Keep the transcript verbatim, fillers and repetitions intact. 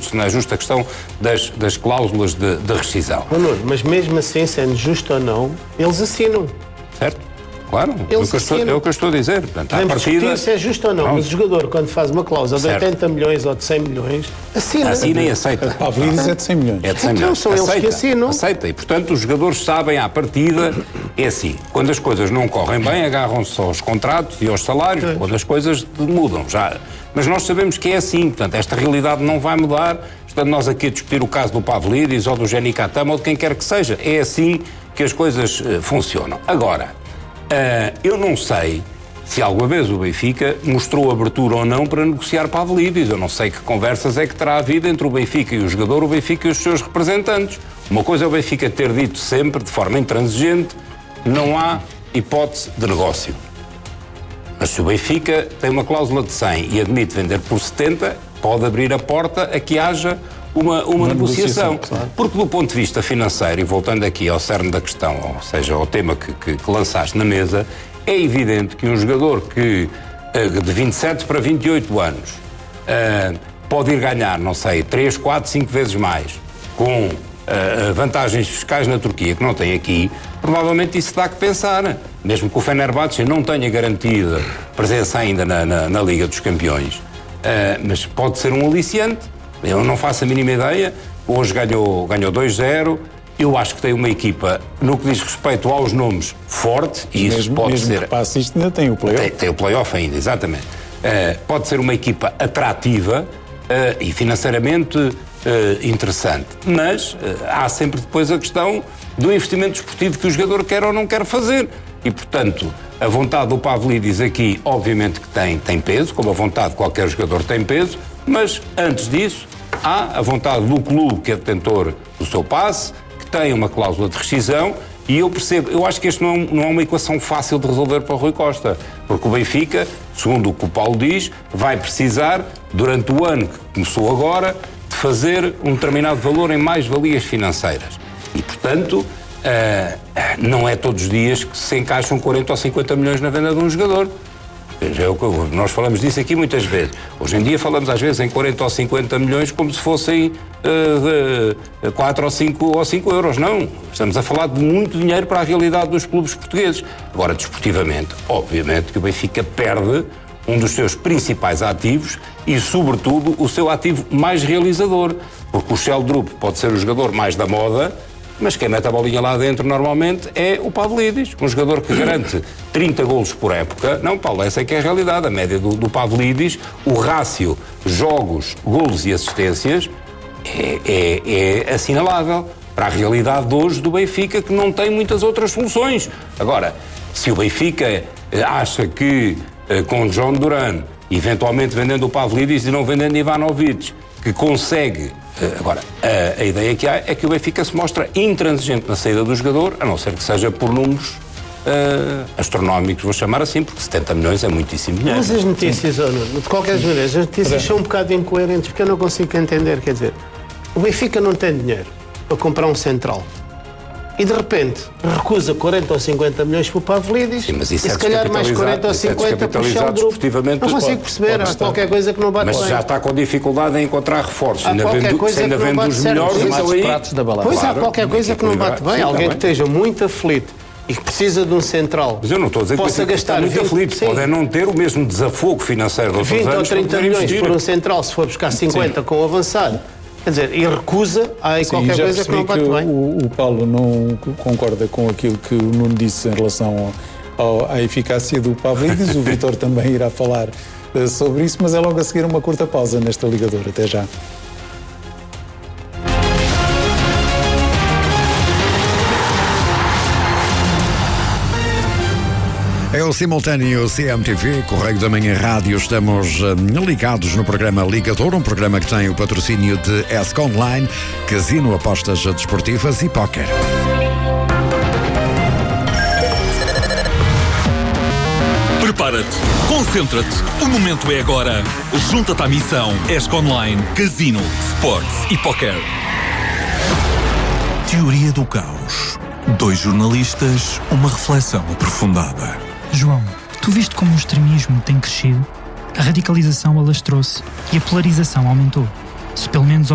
se não é justa a questão das, das cláusulas de, de rescisão. Não, não, mas mesmo assim, sendo justo ou não, eles assinam. Certo? Claro, é o, que eu estou, é o que eu estou a dizer. Portanto, à partida, se é justo ou não, mas o jogador, quando faz uma cláusula de oitenta milhões ou de cem milhões, assina. Assina e aceita. A Pavlidis é de cem milhões. É de cem então milhões. são aceita, eles que assinam. Aceita. E, portanto, os jogadores sabem à partida, é assim, quando as coisas não correm bem, agarram-se aos contratos e aos salários, é. quando as coisas mudam. Já. Mas nós sabemos que é assim, portanto, esta realidade não vai mudar. Estando nós aqui a discutir o caso do Pavlidis ou do Jenny Catama ou de quem quer que seja. É assim que as coisas uh, funcionam. Agora, Uh, eu não sei se alguma vez o Benfica mostrou abertura ou não para negociar Pavlidis. Eu não sei que conversas é que terá havido entre o Benfica e o jogador, o Benfica e os seus representantes. Uma coisa é o Benfica ter dito sempre, de forma intransigente, não há hipótese de negócio. Mas se o Benfica tem uma cláusula de cem e admite vender por setenta, pode abrir a porta a que haja uma, uma, uma negociação. negociação claro. Porque do ponto de vista financeiro, e voltando aqui ao cerne da questão, ou seja, ao tema que, que, que lançaste na mesa, é evidente que um jogador que de vinte e sete para vinte e oito anos uh, pode ir ganhar, não sei, três, quatro, cinco vezes mais com uh, vantagens fiscais na Turquia que não tem aqui, provavelmente isso dá que pensar. Mesmo que o Fenerbahçe não tenha garantida presença ainda na, na, na Liga dos Campeões. Uh, mas pode ser um aliciante. Eu não faço a mínima ideia. Hoje ganhou, ganhou dois zero. Eu acho que tem uma equipa, no que diz respeito aos nomes, forte. E isso mesmo, pode mesmo ser. Que passe isto, ainda tem o play-off. Tem, tem o play-off ainda, exatamente. Uh, pode ser uma equipa atrativa uh, e financeiramente uh, interessante. Mas uh, há sempre depois a questão do investimento desportivo que o jogador quer ou não quer fazer. E, portanto, a vontade do Pavlidis aqui, obviamente que tem, tem peso, como a vontade de qualquer jogador tem peso. Mas, antes disso, há a vontade do clube, que é detentor do seu passe, que tem uma cláusula de rescisão, e eu percebo, eu acho que isto não, não é uma equação fácil de resolver para o Rui Costa, porque o Benfica, segundo o que o Paulo diz, vai precisar, durante o ano que começou agora, de fazer um determinado valor em mais-valias financeiras. E, portanto, uh, não é todos os dias que se encaixam quarenta ou cinquenta milhões na venda de um jogador. Nós falamos disso aqui muitas vezes. Hoje em dia falamos às vezes em quarenta ou cinquenta milhões como se fossem uh, uh, quatro ou cinco, ou cinco euros. Não. Estamos a falar de muito dinheiro para a realidade dos clubes portugueses. Agora, desportivamente, obviamente que o Benfica perde um dos seus principais ativos e, sobretudo, o seu ativo mais realizador. Porque o Sheldrup pode ser o jogador mais da moda, mas quem mete a bolinha lá dentro normalmente é o Pavlidis, um jogador que garante trinta golos por época. Não, Paulo, essa é que é a realidade. A média do, do Pavlidis, o rácio jogos, golos e assistências é, é, é assinalável para a realidade de hoje do Benfica, que não tem muitas outras soluções. Agora, se o Benfica acha que com John Duran, eventualmente vendendo o Pavlidis e não vendendo Ivanovic, que consegue. Agora, a, a ideia que há é que o Benfica se mostra intransigente na saída do jogador, a não ser que seja por números uh, astronómicos, vou chamar assim, porque setenta milhões é muitíssimo dinheiro. Mas as notícias, oh, de qualquer maneira, as notícias são um bocado incoerentes, porque eu não consigo entender. Quer dizer, o Benfica não tem dinheiro para comprar um central. E de repente recusa quarenta ou cinquenta milhões para o Pavlidis. Sim, mas isso e é se calhar mais quarenta ou cinquenta para o Sheldrup. Não consigo perceber, há qualquer coisa que não bate mas bem. Mas já está com dificuldade em encontrar reforços. Há ainda qualquer vendo, coisa ainda que não bate dos certo. melhores, Pois, aí, pratos da balança. pois claro, há qualquer coisa que não bate bem. Sim, alguém tá que esteja muito aflito e que precisa de um central. Mas eu não estou a dizer possa que gastar muito aflito. Pode é não ter o mesmo desafogo financeiro de outros vinte anos ou trinta milhões por um central, se for buscar cinquenta Sim. com o avançado. Quer dizer, e recusa, há aí Sim, qualquer já coisa que não bate que bem. O, o Paulo não concorda com aquilo que o Nuno disse em relação ao, ao, à eficácia do Pavlidis. O Vítor também irá falar uh, sobre isso, mas é logo a seguir uma curta pausa nesta ligadora. Até já. É o simultâneo C M T V, Correio da Manhã Rádio. Estamos uh, ligados no programa Ligador, um programa que tem o patrocínio de ESC Online, Casino, Apostas Desportivas e Póquer. Prepara-te, concentra-te, o momento é agora. Junta-te à missão ESC Online, Casino, Sports e Póquer. Teoria do caos. Dois jornalistas, uma reflexão aprofundada. João, tu viste como o extremismo tem crescido? A radicalização alastrou-se e a polarização aumentou. Se pelo menos